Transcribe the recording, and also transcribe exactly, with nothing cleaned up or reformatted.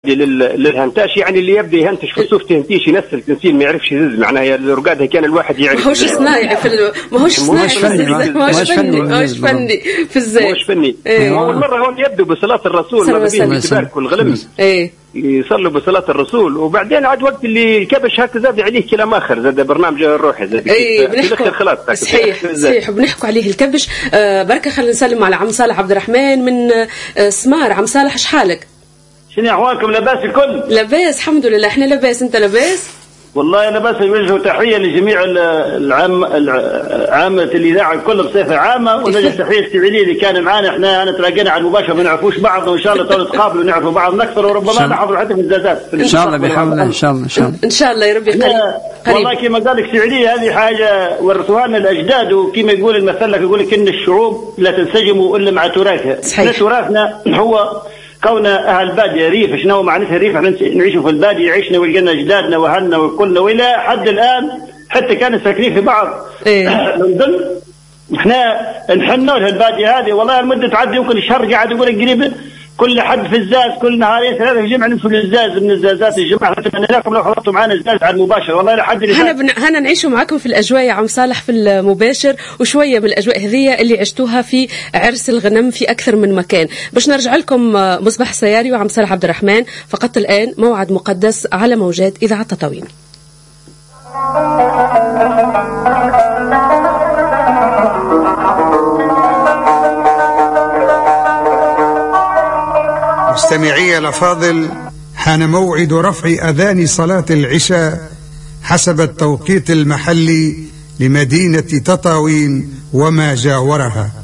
للهنتاش، يعني اللي يبدا يهنتش في الصوف تهنتيش ينسل تنسيل ما يعرفش يزز، معناها الرقاد كان الواحد يعرف. ماهوش صناعي في ال... ماهوش صناعي في الزز، ماهوش فني ماهوش فني في الزز، ماهوش فني. اول مره هون يبدو بصلاه الرسول ما بين التبارك والغلم، ايه يصلوا بصلاه الرسول، وبعدين عاد وقت اللي كبش هكا زاد عليه كلام اخر، زاد برنامج الروحي زاد ايه بنحكوا خلاص صحيح صحيح بنحكوا عليه الكبش. آه بركه خلينا نسلم على عم صالح عبد الرحمن من آه سمار. عم صالح شحالك؟ شنو احوالكم؟ لاباس الكل؟ لاباس الحمد لله. احنا لاباس، انت لاباس؟ والله لاباس. يوجهوا تحيه لجميع العام عامه الاذاعه الكل بصفه عامه، ونوجه تحيه السعيدي اللي كان معنا. احنا انا تلاقينا على المباشر ما نعرفوش بعض، وان شاء الله تو نتقابلوا ونعرفوا بعض اكثر، وربما نحضروا حتى في الزازات ان شاء الله بحول الله. ان شاء الله ان شاء الله ان شاء الله يا ربي قريب. والله كما قال لك سعيدي هذه حاجه ورثوها لنا الاجداد، وكما يقول المثل لك يقول لك ان الشعوب لا تنسجم الا مع تراثها. احنا تراثنا هو كون أهل بادية ريف. شنو معناتها الريف؟ احنا نعيشوا في البادية، عشنا ولقينا أجدادنا وأهلنا وكلنا، وإلى حد الآن حتى كانوا ساكنين في بعض إيه. من ضمن احنا نحنوا لها البادية هذه. والله المدة تعدي يمكن الشهر قاعد يقول قريب كل حد في الزاز، كل نهارين ثلاثة في جمعة نمشوا للزاز من الزازات الجمعة. نتمنى لكم لو حضرتوا معنا الزاز على المباشر. والله لحد هنا بن... هنا نعيشوا معكم في الأجواء يا عم صالح في المباشر، وشوية من الأجواء هذه اللي عشتوها في عرس الغنم في أكثر من مكان. باش نرجع لكم مصباح سياري وعم صالح عبد الرحمن. فقط الآن موعد مقدس على موجات إذاعة تطاوين. مستمعي الأفاضل، حان موعد رفع أذان صلاة العشاء حسب التوقيت المحلي لمدينة تطاوين وما جاورها.